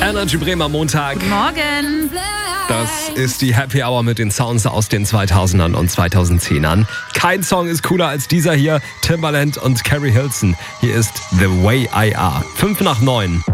Energy Bremer Montag. Guten Morgen. Das ist die Happy Hour mit den Sounds aus den 2000ern und 2010ern. Kein Song ist cooler als dieser hier. Timbaland und Carrie Hilson. Hier ist The Way I Are. 5 nach 9.